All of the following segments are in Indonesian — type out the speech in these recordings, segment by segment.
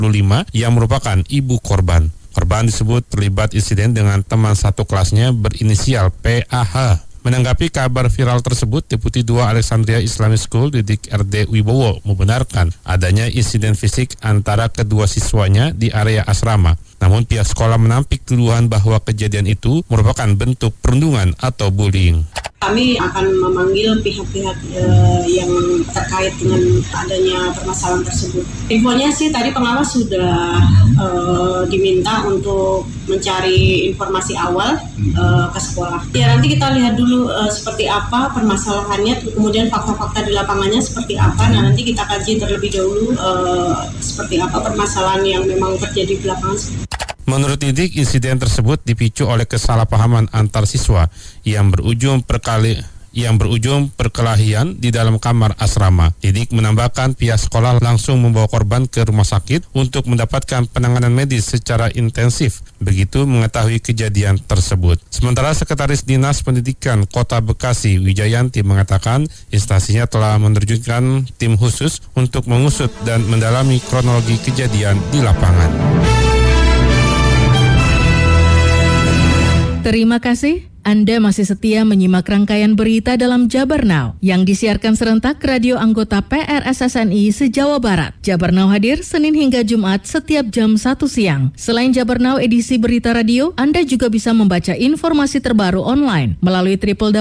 yang merupakan ibu korban. Korban disebut terlibat insiden dengan teman satu kelasnya berinisial PAH. Menanggapi kabar viral tersebut, Deputi 2 Alexandria Islamic School Didik RD Wibowo membenarkan adanya insiden fisik antara kedua siswanya di area asrama. Namun pihak sekolah menampik tuduhan bahwa kejadian itu merupakan bentuk perundungan atau bullying. Kami akan memanggil pihak-pihak yang terkait dengan adanya permasalahan tersebut. Infonya sih tadi pengawas sudah diminta untuk mencari informasi awal ke sekolah. Ya nanti kita lihat dulu seperti apa permasalahannya, kemudian fakta-fakta di lapangannya seperti apa. Nah nanti kita kaji terlebih dahulu seperti apa permasalahan yang memang terjadi di lapangan. Menurut Didik, insiden tersebut dipicu oleh kesalahpahaman antar siswa yang berujung perkelahian di dalam kamar asrama. Didik menambahkan pihak sekolah langsung membawa korban ke rumah sakit untuk mendapatkan penanganan medis secara intensif begitu mengetahui kejadian tersebut. Sementara Sekretaris Dinas Pendidikan Kota Bekasi Wijayanti mengatakan instansinya telah menerjunkan tim khusus untuk mengusut dan mendalami kronologi kejadian di lapangan. Terima kasih. Anda masih setia menyimak rangkaian berita dalam Jabar Now yang disiarkan serentak radio anggota PRSSNI se-Jawa Barat. Jabar Now hadir Senin hingga Jumat setiap jam 1 siang. Selain Jabar Now edisi berita radio, Anda juga bisa membaca informasi terbaru online melalui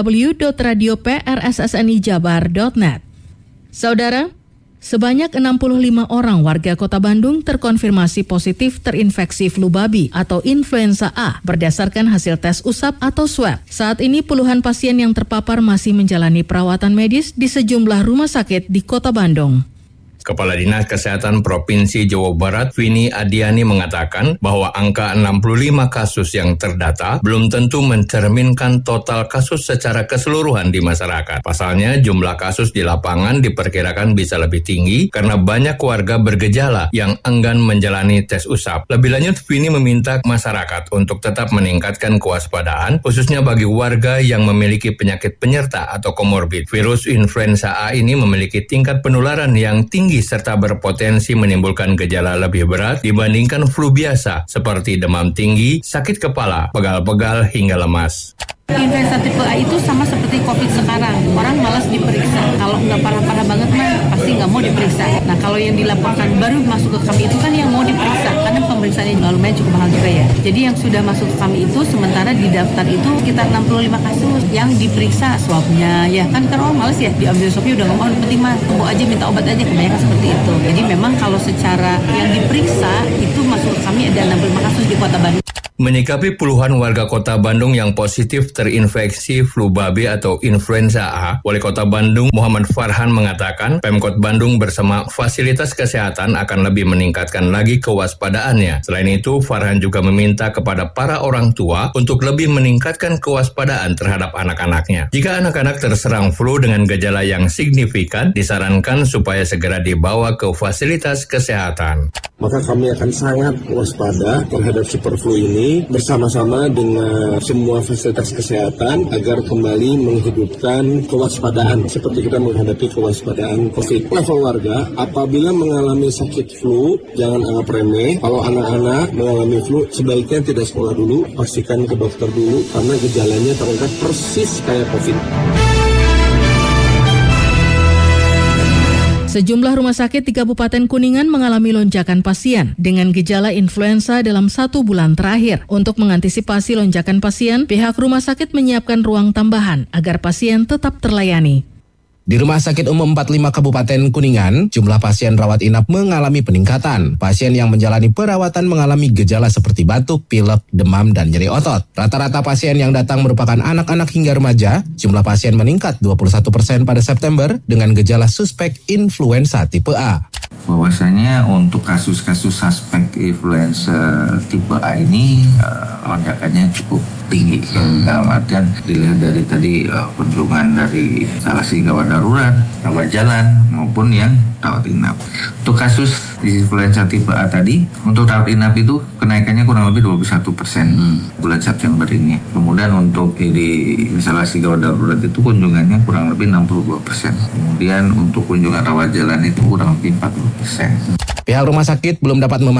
www.radioprssnijabar.net. Saudara, sebanyak 65 orang warga Kota Bandung terkonfirmasi positif terinfeksi flu babi atau influenza A berdasarkan hasil tes usap atau swab. Saat ini puluhan pasien yang terpapar masih menjalani perawatan medis di sejumlah rumah sakit di Kota Bandung. Kepala Dinas Kesehatan Provinsi Jawa Barat, Vini Adiani mengatakan bahwa angka 65 kasus yang terdata belum tentu mencerminkan total kasus secara keseluruhan di masyarakat. Pasalnya, jumlah kasus di lapangan diperkirakan bisa lebih tinggi karena banyak warga bergejala yang enggan menjalani tes usap. Lebih lanjut, Vini meminta masyarakat untuk tetap meningkatkan kewaspadaan, khususnya bagi warga yang memiliki penyakit penyerta atau komorbid. Virus influenza A ini memiliki tingkat penularan yang tinggi serta berpotensi menimbulkan gejala lebih berat dibandingkan flu biasa seperti demam tinggi, sakit kepala, pegal-pegal hingga lemas. Influenza tipe A itu sama seperti COVID sekarang. Orang malas diperiksa. Kalau nggak parah-parah banget mah pasti nggak mau diperiksa. Nah kalau yang dilaporkan baru masuk ke kami itu kan yang mau diperiksa. Karena pemeriksaannya lumayan cukup mahal juga ya. Jadi yang sudah masuk ke kami itu sementara di daftar itu sekitar 65 kasus yang diperiksa swabnya. Ya kan orang malas ya diambil swabnya udah nggak mau penting mah. Tunggu aja minta obat aja kebanyakan seperti itu. Jadi memang kalau secara yang diperiksa itu masuk ke kami ada 65 kasus di Kota Bandung. Menyikapi puluhan warga Kota Bandung yang positif terinfeksi flu babi atau influenza A, Wali Kota Bandung Muhammad Farhan mengatakan Pemkot Bandung bersama fasilitas kesehatan akan lebih meningkatkan lagi kewaspadaannya. Selain itu, Farhan juga meminta kepada para orang tua untuk lebih meningkatkan kewaspadaan terhadap anak-anaknya. Jika anak-anak terserang flu dengan gejala yang signifikan, disarankan supaya segera dibawa ke fasilitas kesehatan. Maka kami akan sangat waspada terhadap super flu ini bersama-sama dengan semua fasilitas kesehatan agar kembali menghidupkan kewaspadaan seperti kita menghadapi kewaspadaan COVID. Level warga, apabila mengalami sakit flu, jangan anggap remeh. Kalau anak-anak mengalami flu, sebaiknya tidak sekolah dulu, pastikan ke dokter dulu karena gejalanya ternyata persis kayak COVID. Sejumlah rumah sakit di Kabupaten Kuningan mengalami lonjakan pasien dengan gejala influenza dalam 1 bulan terakhir. Untuk mengantisipasi lonjakan pasien, pihak rumah sakit menyiapkan ruang tambahan agar pasien tetap terlayani. Di Rumah Sakit Umum 45 Kabupaten Kuningan, jumlah pasien rawat inap mengalami peningkatan. Pasien yang menjalani perawatan mengalami gejala seperti batuk, pilek, demam, dan nyeri otot. Rata-rata pasien yang datang merupakan anak-anak hingga remaja. Jumlah pasien meningkat 21% pada September dengan gejala suspek influenza tipe A. Bahwasanya untuk kasus-kasus suspek influenza tipe A ini lonjakannya cukup tinggi. Dalam artian dilihat dari tadi kunjungan dari instalasi gawat darurat, rawat jalan maupun yang rawat inap. Untuk kasus influenza tipe A tadi, untuk rawat inap itu kenaikannya kurang lebih 21% bulan September ini. Kemudian untuk di instalasi gawat darurat itu kunjungannya kurang lebih 62%. Kemudian untuk kunjungan rawat jalan itu kurang lebih 40%. Pihak rumah sakit belum dapat